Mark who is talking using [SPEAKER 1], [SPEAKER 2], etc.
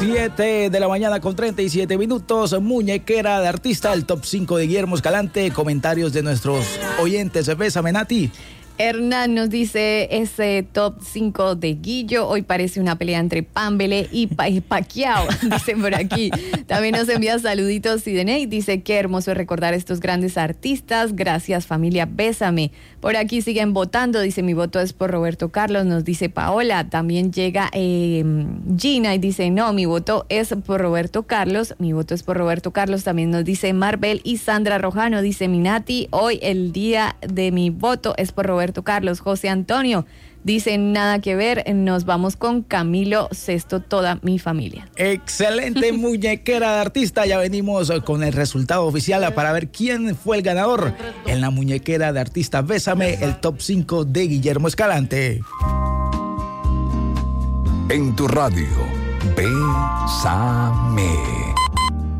[SPEAKER 1] 7 de la mañana con 37 minutos. Muñequera de artista, el top 5 de Guillermo Escalante. Comentarios de nuestros oyentes. Bésame, Nati.
[SPEAKER 2] Hernán nos dice ese top 5 de Guillo. Hoy parece una pelea entre Pambele y Pacquiao, dicen por aquí. También nos envía saluditos Sideney. Dice qué hermoso recordar estos grandes artistas. Gracias, familia, bésame. Por aquí siguen votando. Dice mi voto es por Roberto Carlos. Nos dice Paola. También llega Gina y dice no, mi voto es por Roberto Carlos. Mi voto es por Roberto Carlos. También nos dice Marvel y Sandra Rojano. Dice Minati, hoy el día de mi voto es por Roberto Carlos. José Antonio dice nada que ver, nos vamos con Camilo Sesto, toda mi familia.
[SPEAKER 1] Excelente muñequera de artista. Ya venimos con el resultado oficial para ver quién fue el ganador en la muñequera de artista. Bésame, el top 5 de Guillermo Escalante.
[SPEAKER 3] En tu radio, Bésame.